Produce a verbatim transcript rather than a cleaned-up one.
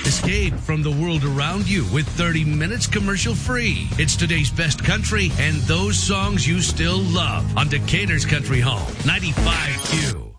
Escape from the world around you with thirty minutes commercial free. It's today's best country and those songs you still love on Decatur's Country Home, ninety-five Q.